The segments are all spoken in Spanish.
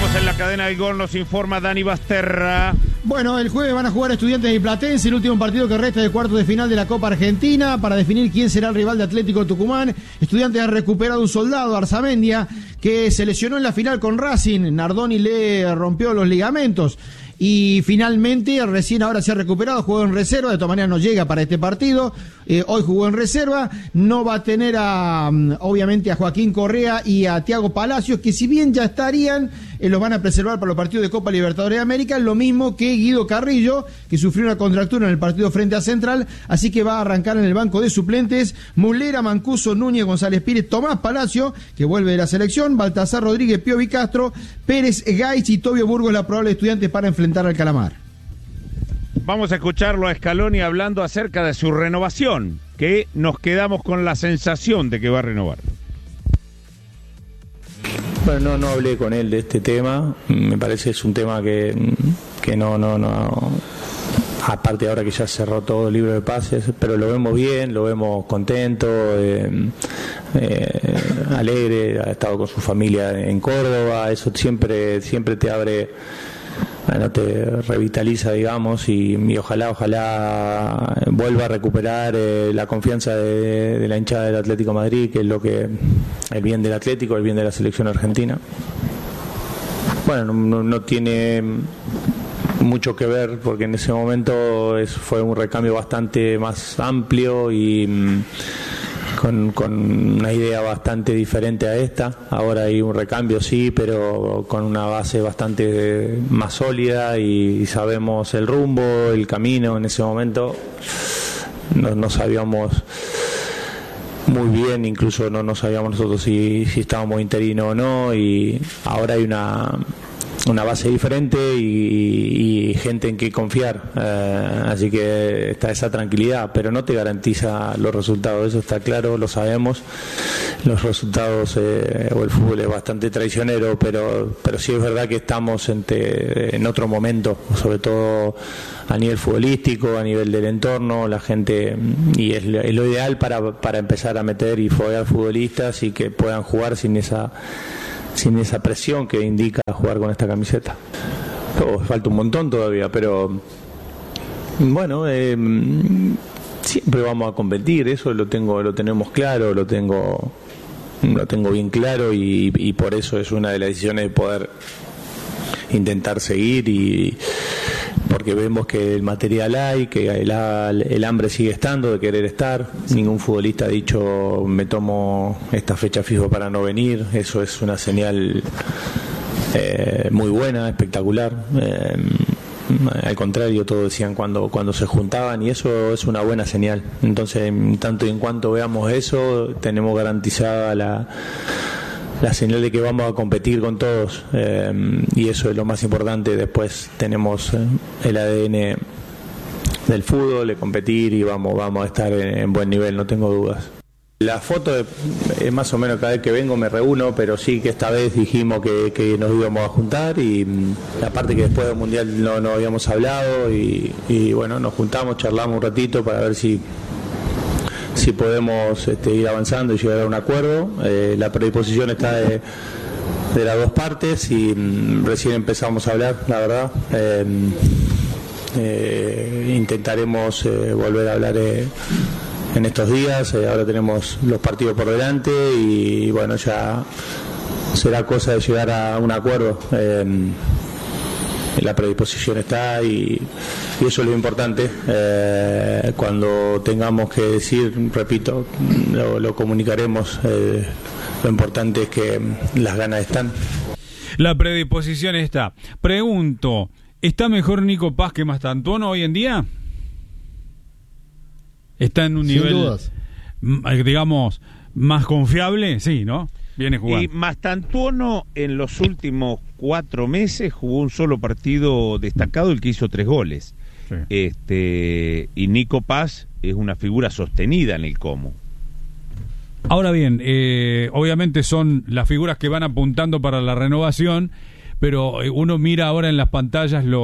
Seguimos en la cadena del gol, nos informa Dani Basterra. Bueno, el jueves van a jugar Estudiantes y Platense, el último partido que resta de cuartos de final de la Copa Argentina, para definir quién será el rival de Atlético Tucumán. Estudiantes ha recuperado un soldado, Arzamendia, que se lesionó en la final con Racing. Nardoni le rompió los ligamentos. Y finalmente, recién ahora se ha recuperado, jugó en reserva, de todas maneras no llega para este partido, hoy jugó en reserva, no va a tener obviamente a Joaquín Correa y a Thiago Palacios, que si bien ya estarían, los van a preservar para los partidos de Copa Libertadores de América, lo mismo que Guido Carrillo, que sufrió una contractura en el partido frente a Central, así que va a arrancar en el banco de suplentes Mulera, Mancuso, Núñez, González Pires, Tomás Palacio, que vuelve de la selección, Baltasar Rodríguez, Piovi Castro, Pérez Gaiz y Tobio Burgos, la probable Estudiantes para enfrentar al Calamar. Vamos a escucharlo a Scaloni hablando acerca de su renovación, que nos quedamos con la sensación de que va a renovar. Bueno, no hablé con él de este tema, me parece que es un tema que no, aparte ahora que ya cerró todo el libro de pases, pero lo vemos bien, lo vemos contento, alegre, ha estado con su familia en Córdoba, eso siempre te abre, bueno, te revitaliza, digamos, y ojalá vuelva a recuperar la confianza de la hinchada del Atlético de Madrid, que es el bien del Atlético, el bien de la selección argentina. Bueno, no tiene mucho que ver, porque en ese momento fue un recambio bastante más amplio y con una idea bastante diferente a esta. Ahora hay un recambio, sí, pero con una base bastante más sólida y sabemos el rumbo, el camino. En ese momento no sabíamos muy bien, incluso no sabíamos nosotros si estábamos interinos o no, y ahora hay una base diferente y gente en que confiar, así que está esa tranquilidad, pero no te garantiza los resultados, eso está claro, lo sabemos. Los resultados o el fútbol es bastante traicionero, pero sí es verdad que estamos en otro momento, sobre todo a nivel futbolístico, a nivel del entorno, la gente, y es lo ideal para empezar a meter y foguear futbolistas y que puedan jugar sin esa presión que indica jugar con esta camiseta. Falta un montón todavía, pero bueno, siempre vamos a competir, eso lo tenemos claro, lo tengo bien claro, y por eso es una de las decisiones de poder intentar seguir, y porque vemos que el material hay, que el hambre sigue estando de querer estar. Ningún futbolista ha dicho me tomo esta fecha fijo para no venir, eso es una señal muy buena, espectacular. Al contrario, todos decían cuando se juntaban, y eso es una buena señal. Entonces, en tanto y en cuanto veamos eso, tenemos garantizada la señal de que vamos a competir con todos, y eso es lo más importante. Después tenemos el ADN del fútbol, de competir, y vamos a estar en buen nivel, no tengo dudas. La foto es más o menos cada vez que vengo me reúno, pero sí que esta vez dijimos que nos íbamos a juntar, y aparte que después del Mundial no habíamos hablado, y bueno, nos juntamos, charlamos un ratito para ver si podemos ir avanzando y llegar a un acuerdo. La predisposición está de las dos partes, y recién empezamos a hablar, la verdad. Intentaremos volver a hablar en estos días. Ahora tenemos los partidos por delante, y bueno, ya será cosa de llegar a un acuerdo. La predisposición está, y eso es lo importante. Cuando tengamos que decir, repito, lo comunicaremos. Lo importante es que las ganas están. La predisposición está. Pregunto, ¿está mejor Nico Paz que Mastantuono hoy en día? ¿Está en un nivel, dudas, digamos, más confiable? Sí, ¿no? Viene jugando. Y Mastantuono en los últimos 4 meses jugó un solo partido destacado, el que hizo 3 goles. Sí. Y Nico Paz es una figura sostenida en el Como. Ahora bien, obviamente son las figuras que van apuntando para la renovación, pero uno mira ahora en las pantallas lo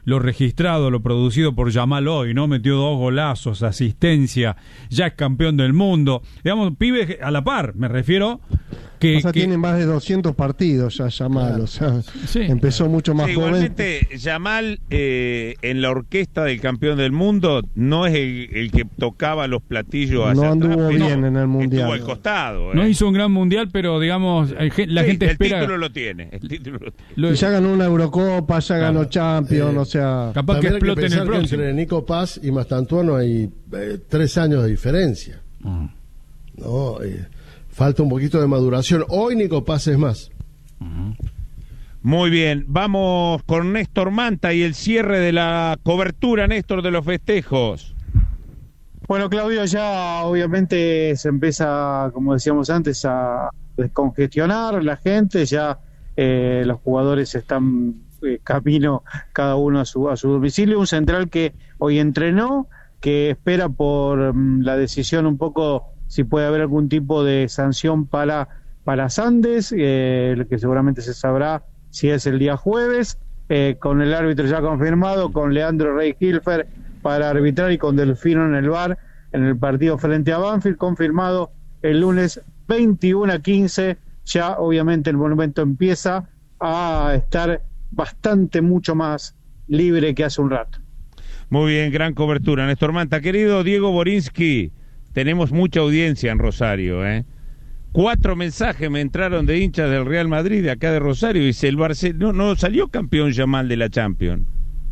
lo registrado, lo producido por Yamal hoy, ¿no? Metió 2 golazos, asistencia, ya es campeón del mundo. Digamos, pibe a la par, me refiero. Que tiene más de 200 partidos ya Yamal, o sea, sí, empezó mucho más joven. Igualmente, Yamal en la orquesta del campeón del mundo no es el que tocaba los platillos hacia atrás. No anduvo bien en el mundial. Estuvo al costado. No hizo un gran mundial, pero digamos, la gente espera. El título lo tiene. Y ya ganó una Eurocopa, ya ganó Champions, o sea. Capaz que explote en el próximo. Entre Nico Paz y Mastantuono hay 3 años de diferencia. No, falta un poquito de maduración. Hoy Nico Paz es más. Muy bien, vamos con Néstor Manta y el cierre de la cobertura, Néstor, de los festejos. Bueno, Claudio, ya obviamente se empieza, como decíamos antes, a descongestionar la gente, ya los jugadores están camino cada uno a su domicilio. Un central que hoy entrenó, que espera por la decisión un poco si puede haber algún tipo de sanción para Sandes, que seguramente se sabrá si es el día jueves, con el árbitro ya confirmado, con Leandro Rey Hilfer para arbitrar y con Delfino en el VAR en el partido frente a Banfield, confirmado el lunes 21:15. Ya obviamente el Monumento empieza a estar mucho más libre que hace un rato. Muy bien, gran cobertura, Néstor Manta. Querido Diego Borinsky, tenemos mucha audiencia en Rosario, 4 mensajes me entraron de hinchas del Real Madrid de acá de Rosario. Dice, el Barcelona no salió campeón Yamal de la Champions.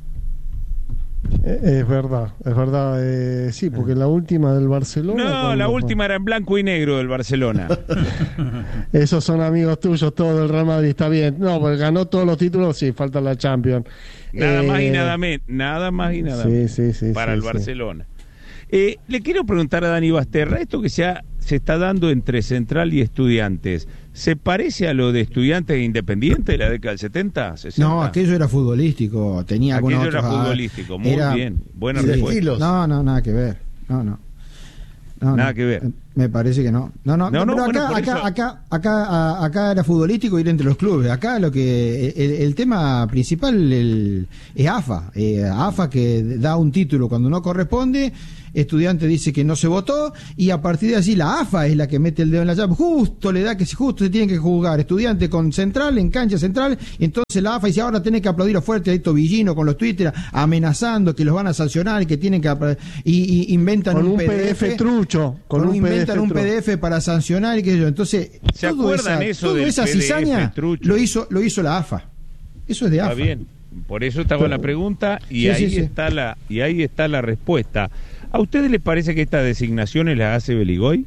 Es verdad, sí, porque la última del Barcelona... No, la última era en blanco y negro del Barcelona. Esos son amigos tuyos, todos del Real Madrid, está bien. No, porque ganó todos los títulos, sí, falta la Champions. Nada más y nada menos. Sí, para el Barcelona. Le quiero preguntar a Dani Basterra, esto que se está dando entre Central y Estudiantes, ¿se parece a lo de Estudiantes e Independiente de la década del 70, 60? No, aquello era futbolístico, tenía algunos otros. Aquello era futbolístico, muy bien, buena respuesta. No, nada que ver, no. Nada que ver. Me parece que no. No, acá era futbolístico ir entre los clubes. Acá lo que el tema principal es AFA. AFA que da un título cuando no corresponde. Estudiante dice que no se votó y a partir de allí la AFA es la que mete el dedo en la llave. Justo se tienen que jugar Estudiante con Central en cancha Central. Entonces la AFA dice ahora tiene que aplaudir a fuerte a Tobillino con los Twitter amenazando que los van a sancionar y que tienen que y inventan con un PDF trucho. Inventan un PDF para sancionar y que yo. Entonces ¿se acuerdan eso de esa cizaña lo hizo la AFA? Eso es de AFA. Está bien. Por eso estaba la pregunta y ahí está la respuesta. ¿A ustedes les parece que estas designaciones las hace Beligoy?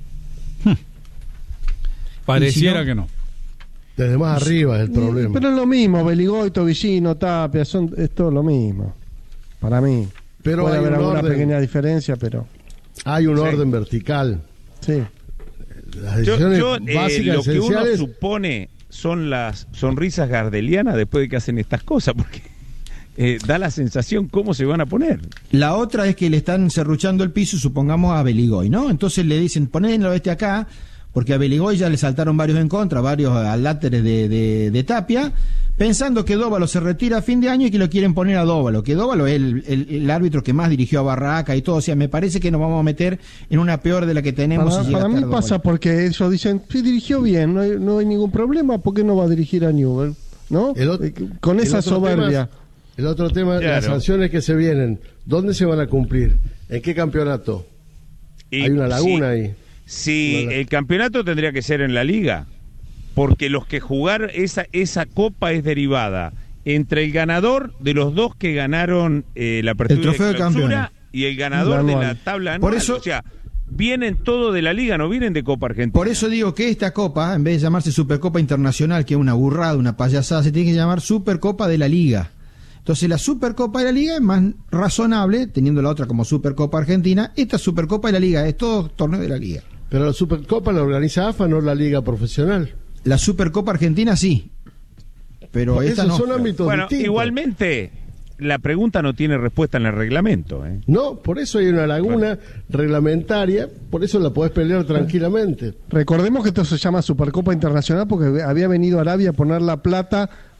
Pareciera que no. Desde más arriba es el problema. Pero es lo mismo, Beligoy, Tobillino, Tapia, es todo lo mismo. Para mí. Pero puede haber alguna pequeña diferencia, pero... Hay un orden vertical. Sí. Las decisiones básicas, lo que uno esenciales... supone son las sonrisas gardelianas después de que hacen estas cosas, porque... da la sensación cómo se van a poner. La otra es que le están serruchando el piso, supongamos, a Beligoy, ¿no? Entonces le dicen, ponelo acá, porque a Beligoy ya le saltaron varios en contra, varios aláteres de Tapia, pensando que Dóvalo se retira a fin de año y que lo quieren poner a Dóvalo, que Dóvalo es el árbitro que más dirigió a Barraca y todo. O sea, me parece que nos vamos a meter en una peor de la que tenemos. Para mí pasa porque ellos dicen, sí, dirigió bien, no hay ningún problema, ¿por qué no va a dirigir a Newell? ¿No? Con esa soberbia. El otro tema, claro. Las sanciones que se vienen, ¿dónde se van a cumplir? ¿En qué campeonato? Hay una laguna ahí. Sí, el campeonato tendría que ser en la liga, porque los que jugar esa copa es derivada entre el ganador de los dos que ganaron la apertura el trofeo de clausura y el ganador de la tabla anual. Por eso, o sea, vienen todo de la liga, no vienen de Copa Argentina. Por eso digo que esta copa, en vez de llamarse Supercopa Internacional, que es una burrada, una payasada, se tiene que llamar Supercopa de la Liga. Entonces la Supercopa de la Liga es más razonable, teniendo la otra como Supercopa Argentina. Esta Supercopa de la Liga es todo torneo de la Liga. Pero la Supercopa la organiza AFA, no la Liga Profesional. La Supercopa Argentina sí, pero esta no. Son ámbitos distintos. Igualmente la pregunta no tiene respuesta en el reglamento. No, por eso hay una laguna reglamentaria, por eso la podés pelear tranquilamente. Recordemos que esto se llama Supercopa Internacional porque había venido Arabia a poner la plata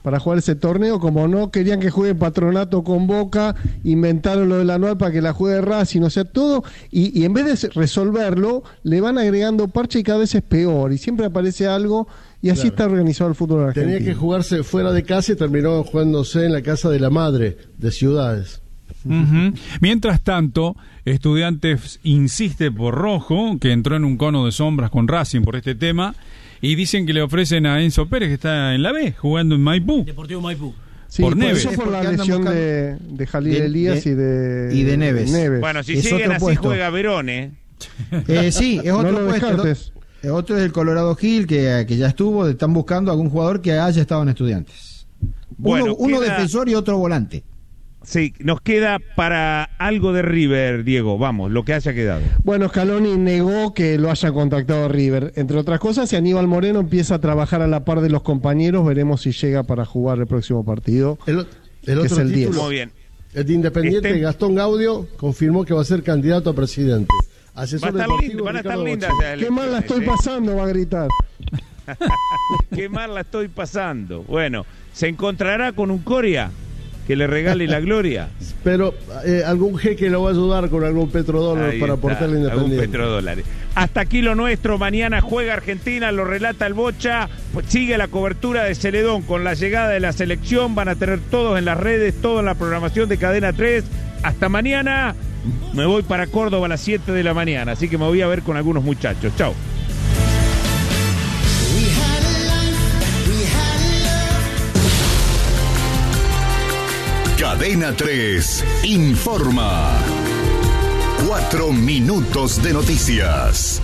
para jugar ese torneo. Como no querían que juegue Patronato con Boca, inventaron lo del anual para que la juegue Racing, o sea, todo, y en vez de resolverlo, le van agregando parche y cada vez es peor, y siempre aparece algo, y así está organizado el fútbol argentino. Tenía que jugarse fuera de casa y terminó jugándose en la casa de la madre de Ciudades. Uh-huh. Mientras tanto, Estudiantes insiste por Rojo, que entró en un cono de sombras con Racing por este tema, y dicen que le ofrecen a Enzo Pérez, que está en la B, jugando en Maipú. Deportivo Maipú. Sí, por Neves. Neves. Por la lesión de Jalil Elías y de Neves. Bueno, si es siguen así puesto. juega Verón, sí, es otro no puesto. Descartes. Otro es el Colorado Gil, que ya estuvo, están buscando algún jugador que haya estado en Estudiantes. Bueno, uno queda... defensor y otro volante. Sí, nos queda para algo de River, Diego, vamos, lo que haya quedado. Bueno, Scaloni negó que lo haya contactado River. Entre otras cosas, y Aníbal Moreno empieza a trabajar a la par de los compañeros, veremos si llega para jugar el próximo partido. El otro es el título, 10. Muy bien. El de Independiente, Gastón Gaudio, confirmó que va a ser candidato a presidente. Asesor deportivo, van a estar Ricardo lindas. Qué mal la estoy pasando, va a gritar. Qué mal la estoy pasando. Bueno, ¿se encontrará con un Coria que le regale la gloria? Pero algún jeque lo va a ayudar con algún petrodólar para aportarle Independiente. Algún petrodólar. Hasta aquí lo nuestro. Mañana juega Argentina, lo relata el Bocha. Pues sigue la cobertura de Celedón con la llegada de la selección. Van a tener todos en las redes, todo en la programación de Cadena 3. Hasta mañana. Me voy para Córdoba a las 7 de la mañana, así que me voy a ver con algunos muchachos. Chao. Cadena 3 informa. 4 minutos de noticias.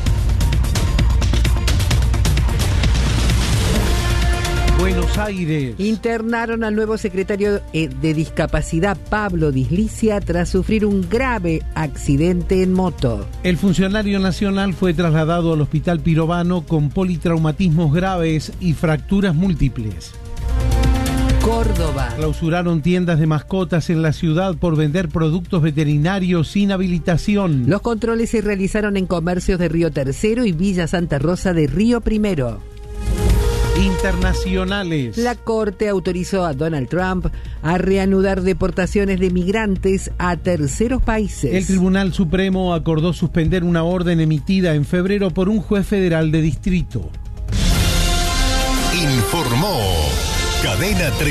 Buenos Aires. Internaron al nuevo secretario de Discapacidad, Pablo Dislicia, tras sufrir un grave accidente en moto. El funcionario nacional fue trasladado al Hospital Pirovano con politraumatismos graves y fracturas múltiples. Córdoba. Clausuraron tiendas de mascotas en la ciudad por vender productos veterinarios sin habilitación. Los controles se realizaron en comercios de Río Tercero y Villa Santa Rosa de Río Primero. Internacionales. La Corte autorizó a Donald Trump a reanudar deportaciones de migrantes a terceros países. El Tribunal Supremo acordó suspender una orden emitida en febrero por un juez federal de distrito. Informó Cadena 3.